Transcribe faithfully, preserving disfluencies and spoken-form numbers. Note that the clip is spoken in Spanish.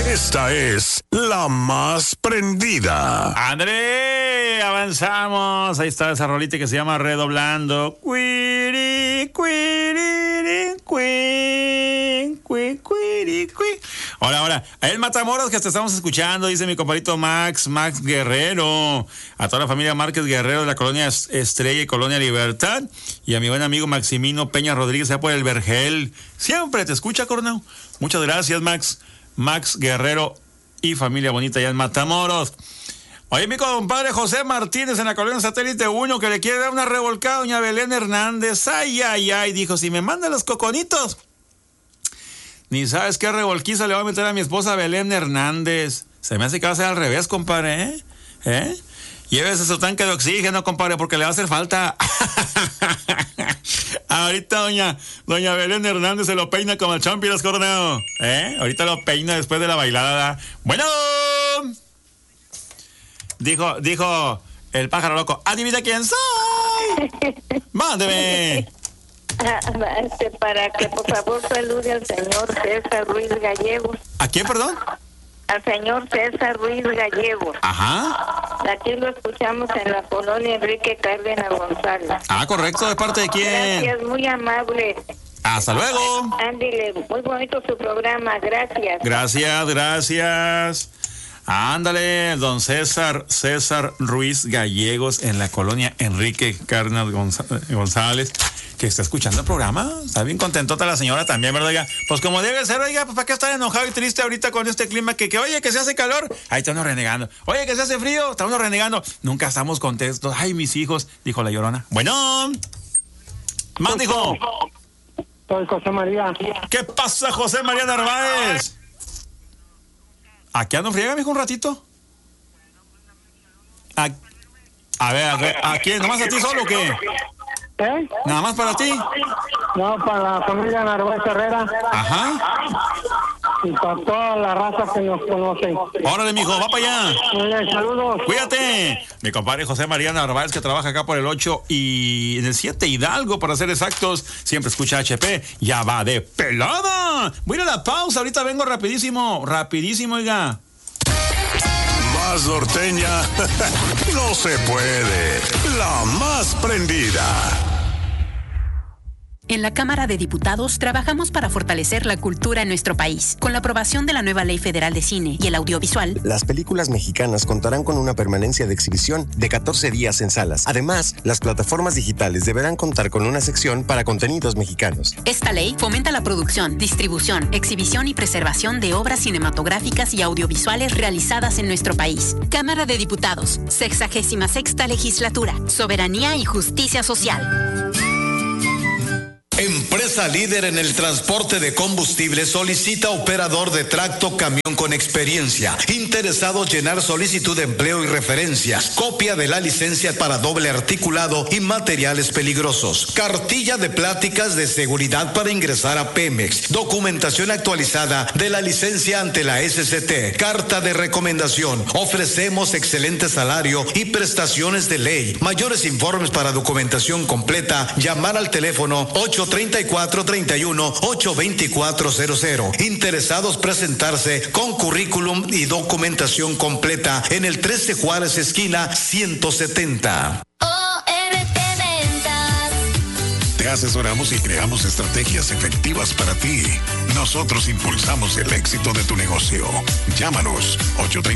Esta es la más prendida. ¡André! Avanzamos. Ahí está esa rolita que se llama Redoblando. Cuiri, cuiri, cuiri, cuiri, cuiri, cuiri. Hola, hola. El Matamoros que te estamos escuchando, dice mi compadrito Max, Max Guerrero. A toda la familia Márquez Guerrero de la Colonia Estrella y Colonia Libertad. Y a mi buen amigo Maximino Peña Rodríguez, allá por el Vergel. Siempre te escucha, Corneo. Muchas gracias, Max. Max Guerrero y familia bonita allá en Matamoros. Oye, mi compadre José Martínez en la Colonia Satélite uno, que le quiere dar una revolcada a doña Belén Hernández. Ay, ay, ay, dijo, si me manda los coconitos, ni sabes qué revolquiza le va a meter a mi esposa Belén Hernández. Se me hace que va a ser al revés, compadre, ¿eh? ¿Eh? Llévese su tanque de oxígeno, compadre, porque le va a hacer falta. Ahorita doña, doña Belén Hernández se lo peina como el Champions Corneo. ¿Eh? Ahorita lo peina después de la bailada. Bueno. Dijo, dijo el pájaro loco, adivina quién soy. Mándeme. Este, para que por favor salude al señor César Ruiz Gallegos. ¿A quién, perdón? Al señor César Ruiz Gallegos. Ajá. Aquí lo escuchamos en la colonia Enrique Cárdenas González. Ah, correcto, ¿de parte de quién? Gracias, muy amable. Hasta luego. Ándale, muy bonito su programa, gracias. Gracias, gracias. Ándale, don César, César Ruiz Gallegos en la colonia Enrique Cárdenas González, que está escuchando el programa. Está bien contentota la señora también, ¿verdad? Oiga? Pues como debe ser, oiga, pues ¿para qué estar enojado y triste ahorita con este clima? Que, que oye, que se hace calor, ahí está uno renegando. Oye, que se hace frío, está uno renegando. Nunca estamos contentos. Ay, mis hijos, dijo la Llorona. Bueno, más dijo. Soy José María. ¿Qué pasa, José María Narváez? ¿Aquí ando friega, mijo, un ratito? A, a ver, a ver, ¿a quién? ¿Nomás a ti solo o qué? ¿Eh? ¿Nada más para ti? No, para la familia Narváez Herrera. Ajá. Y para toda la raza que nos conoce. Órale, mijo, va para allá. Oye, saludos. Cuídate. Mi compadre José María Narváez, que trabaja acá por el ocho y en el siete Hidalgo, para ser exactos. Siempre escucha H P. Ya va de pelada. Voy a ir a la pausa. Ahorita vengo rapidísimo. Rapidísimo, oiga. Más norteña no se puede. La más prendida. En la Cámara de Diputados trabajamos para fortalecer la cultura en nuestro país. Con la aprobación de la nueva Ley Federal de Cine y el Audiovisual, las películas mexicanas contarán con una permanencia de exhibición de catorce días en salas. Además, las plataformas digitales deberán contar con una sección para contenidos mexicanos. Esta ley fomenta la producción, distribución, exhibición y preservación de obras cinematográficas y audiovisuales realizadas en nuestro país. Cámara de Diputados, sexagésima sexta legislatura, soberanía y justicia social. Empresa líder en el transporte de combustible solicita operador de tracto camión con experiencia. Interesados llenar solicitud de empleo y referencias. Copia de la licencia para doble articulado y materiales peligrosos. Cartilla de pláticas de seguridad para ingresar a Pemex. Documentación actualizada de la licencia ante la S C T. Carta de recomendación. Ofrecemos excelente salario y prestaciones de ley. Mayores informes para documentación completa. Llamar al teléfono ocho treinta y cuatro, treinta y uno, ocho veinticuatro cero cero. Interesados presentarse con currículum y documentación completa en el trece Juárez esquina ciento setenta. Te asesoramos y creamos estrategias efectivas para ti. Nosotros impulsamos el éxito de tu negocio. Llámanos ocho treinta